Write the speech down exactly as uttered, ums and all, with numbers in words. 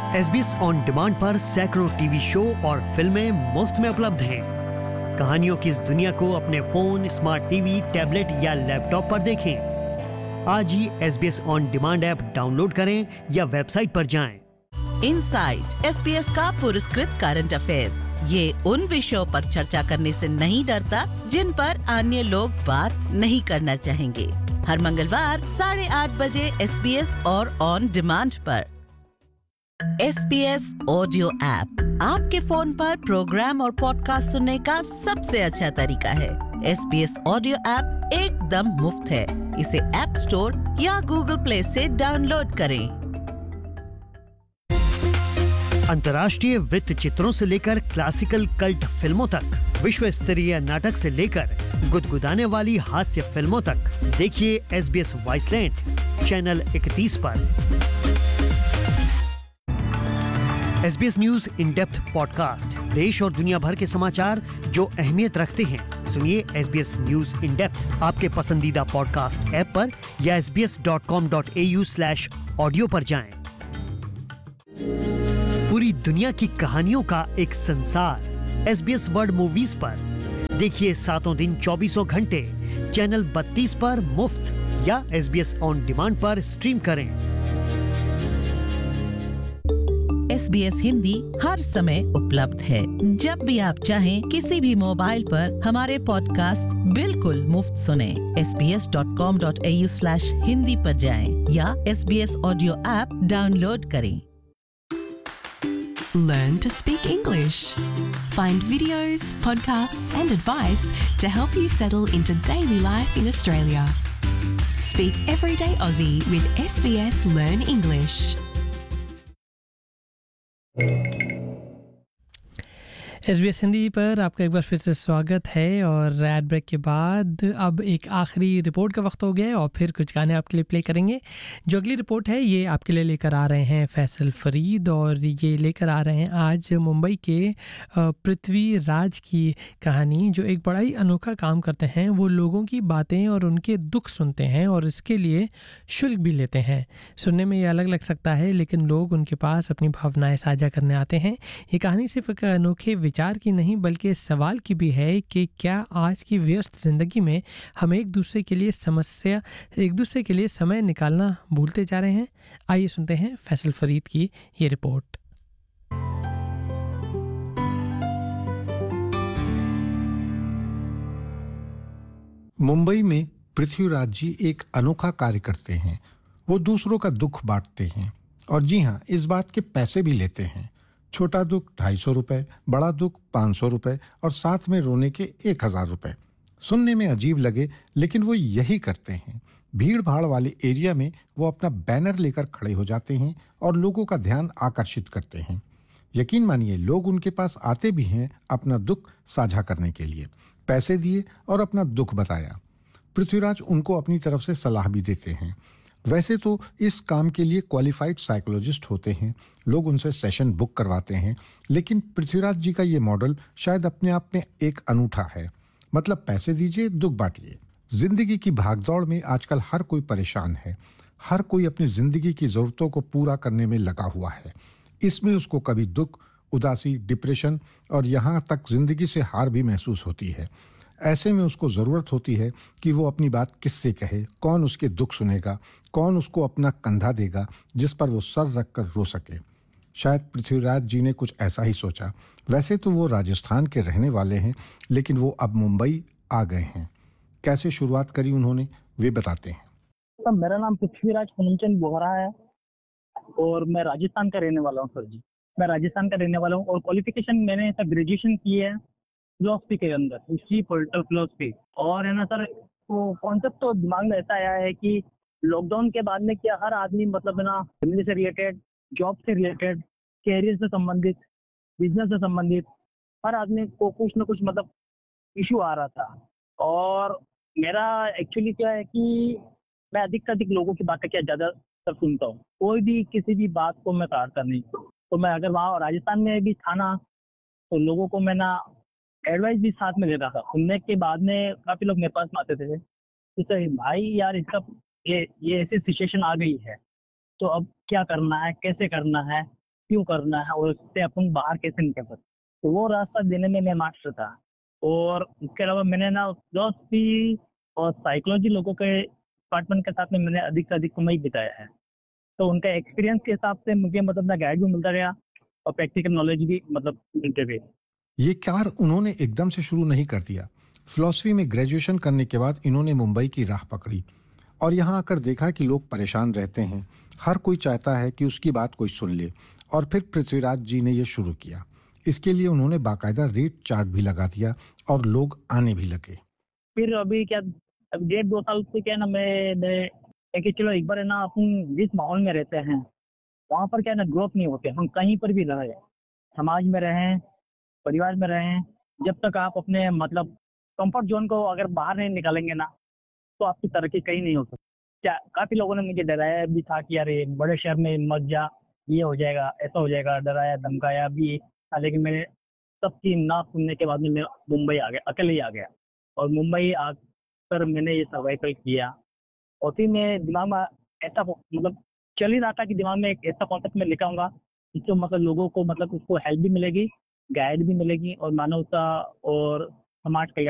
S B S on demand पर सैकड़ों TV show और फिल्में मुफ्त में उपलब्ध हैं। कहानियों की इस दुनिया को अपने फोन, स्मार्ट टीवी, टैबलेट या लैपटॉप पर देखें। आज ही S B S on demand app download करें या वेबसाइट पर जाएं। इनसाइट एस बी एस का पुरस्कृत करंट अफेयर्स, ये उन विषयों पर चर्चा करने से नहीं डरता जिन पर अन्य लोग बात नहीं करना चाहेंगे। हर मंगलवार साढ़े आठ बजे एस बी एस और ऑन डिमांड पर। S B S audio app आपके फोन पर प्रोग्राम और पॉडकास्ट सुनने का सबसे अच्छा तरीका है। S B S audio app एकदम मुफ्त है। इसे ऐप स्टोर या गूगल प्ले से डाउनलोड करें। अंतर्राष्ट्रीय वृत्त चित्रों से लेकर क्लासिकल कल्ट फिल्मों तक, विश्व स्तरीय नाटक से लेकर गुदगुदाने वाली हास्य फिल्मों तक, देखिए एस बी एस वॉइसलैंड चैनल इकतीस पर। S B S news in depth podcast, देश और दुनिया भर के समाचार जो अहमियत रखते हैं, सुनिए S B S news in depth आपके पसंदीदा पॉडकास्ट ऐप पर या S B S dot com dot A you slash audio पर जाएं। पूरी दुनिया की कहानियों का एक संसार S B S world movies पर देखिए सातों दिन चौबीसों घंटे चैनल बत्तीस पर मुफ्त या S B S on demand पर स्ट्रीम करें। एस बी एस हिंदी हर समय उपलब्ध है। जब भी आप चाहें किसी भी मोबाइल पर हमारे पॉडकास्ट बिल्कुल मुफ्त सुने। S B S dot com dot A you slash Hindi पर जाएं या S B S audio app download करें। Learn to speak English. Find videos, podcasts and advice to help you settle into daily life in Australia. Speak everyday Aussie with S B S Learn English. S B S Hindi पर आपका एक बार फिर से स्वागत है। और add break के बाद अब एक आखिरी रिपोर्ट का वक्त हो गया है और फिर कुछ गाने आपके लिए प्ले करेंगे। जो अगली रिपोर्ट है ये आपके लिए लेकर आ रहे हैं फैसल फरीद, और ये लेकर आ रहे हैं आज मुंबई के पृथ्वी राज की कहानी, जो एक बड़ा ही अनोखा काम करते हैं। वो लोगों की बातें और उनके दुख सुनते हैं और इसके लिए शुल्क भी लेते हैं। सुनने में ये अलग लग सकता है, लेकिन लोग उनके पास अपनी भावनाएं साझा करने आते हैं। ये कहानी सिर्फ एक अनोखे विचार की नहीं बल्कि इस सवाल की भी है कि क्या आज की व्यस्त जिंदगी में हम एक दूसरे के लिए समस्या एक दूसरे के लिए समय निकालना भूलते जा रहे हैं। आइए सुनते हैं फैसल फरीद की ये रिपोर्ट। मुंबई में पृथ्वीराज जी एक अनोखा कार्य करते हैं। वो दूसरों का दुख बांटते हैं और जी हाँ, इस बात के पैसे भी लेते हैं। छोटा दुख ढाई सौ रुपये, बड़ा दुख पाँच सौ रुपये और साथ में रोने के एक हजार रुपये। सुनने में अजीब लगे, लेकिन वो यही करते हैं। भीड़ भाड़ वाले एरिया में वो अपना बैनर लेकर खड़े हो जाते हैं और लोगों का ध्यान आकर्षित करते हैं। यकीन मानिए, लोग उनके पास आते भी हैं अपना दुख साझा करने के लिए। पैसे दिए और अपना दुख बताया। पृथ्वीराज उनको अपनी तरफ से सलाह भी देते हैं। वैसे तो इस काम के लिए क्वालिफाइड साइकोलॉजिस्ट होते हैं, लोग उनसे सेशन बुक करवाते हैं, लेकिन पृथ्वीराज जी का ये मॉडल शायद अपने आप में एक अनूठा है। मतलब पैसे दीजिए, दुख बांटिए। जिंदगी की भागदौड़ में आजकल हर कोई परेशान है। हर कोई अपनी जिंदगी की जरूरतों को पूरा करने में लगा हुआ है। इसमें उसको कभी दुख, उदासी, डिप्रेशन और यहाँ तक जिंदगी से हार भी महसूस होती है। ऐसे में उसको ज़रूरत होती है कि वो अपनी बात किससे कहे, कौन उसके दुख सुनेगा, कौन उसको अपना कंधा देगा जिस पर वो सर रख कर रो सके। शायद पृथ्वीराज जी ने कुछ ऐसा ही सोचा। वैसे तो वो राजस्थान के रहने वाले हैं, लेकिन वो अब मुंबई आ गए हैं। कैसे शुरुआत करी उन्होंने, वे बताते हैं। तो मेरा नाम पृथ्वीराज पूनमचंद बोहरा है और मैं राजस्थान का रहने वाला हूँ सर जी। मैं राजस्थान का रहने वाला हूँ और क्वालिफिकेशन मैंने ग्रेजुएशन की है फिलोसफी के अंदर, हिस्ट्री, पॉलिटिकल फिलोसफी। और है ना सर, तो कॉन्सेप्ट तो दिमाग में ऐसा आया है कि लॉकडाउन के बाद में क्या हर आदमी मतलब है ना फैमिली से रिलेटेड, जॉब से रिलेटेड, कैरियर से संबंधित, बिजनेस से संबंधित, हर आदमी को कुछ ना कुछ मतलब इशू आ रहा था। और मेरा एक्चुअली क्या है कि मैं अधिक से अधिक लोगों की बातें क्या ज़्यादा सब सुनता हूँ। कोई भी किसी भी बात को मैं काटता नहीं। तो मैं अगर वहाँ राजस्थान में भी था ना, तो लोगों को मैं ना एडवाइस भी साथ में देता था। सुनने के बाद में काफी लोग मेरे पास में आते थे, तो भाई यार इसका ये ये ऐसी सिचुएशन आ गई है, तो अब क्या करना है, कैसे करना है, क्यों करना है और उससे अपन बाहर कैसे निकल सकते, तो वो रास्ता देने में मैं मास्टर था। और इसके अलावा मैंने ना फिलोसफी और साइकोलॉजी लोगों के डिपार्टमेंट के साथ में मैंने अधिक से अधिक समय बिताया है, तो उनका एक्सपीरियंस के हिसाब से मुझे मतलब ना गाइड भी मिलता गया और प्रैक्टिकल नॉलेज भी मतलब मिलते गए। ये कार्य उन्होंने एकदम से शुरू नहीं कर दिया। फिलॉसफी में ग्रेजुएशन करने के बाद इन्होंने मुंबई की राह पकड़ी और यहाँ आकर देखा कि लोग परेशान रहते हैं, हर कोई चाहता है कि उसकी बात कोई सुन ले, और फिर पृथ्वीराज जी ने ये शुरू किया। इसके लिए उन्होंने बाकायदा रेट चार्ट भी लगा दिया और लोग आने भी लगे। फिर अभी क्या, अब डेढ़ दो साल से क्या है ना, मैं मैं- है कि चलो एक बार है ना, अपन जिस माहौल में रहते हैं वहाँ पर क्या है ना ग्रोथ नहीं होते, हम कहीं पर भी रहे, समाज में रहें, परिवार में रहें, जब तक आप अपने मतलब कंफर्ट जोन को अगर बाहर नहीं निकालेंगे ना, तो आपकी तरक्की कहीं नहीं हो सकती। क्या काफी लोगों ने मुझे डराया भी था कि अरे बड़े शहर में मत जा, ये हो जाएगा, ऐसा हो जाएगा, डराया धमकाया भी था, लेकिन मैंने सबकी ना सुनने के बाद में मैं मुंबई आ गया, अकेले ही आ गया। और मुंबई आकर मैंने ये सर्वाइवल किया, और फिर मेरे दिमाग में ऐसा मतलब चल ही रहा था कि दिमाग में एक ऐसा कॉन्सेप्ट में लेकर आऊंगा जिससे मतलब लोगों को मतलब उसको हेल्प भी मिलेगी, गाइड भी मिलेगी, और मानवता और समाज कल्याण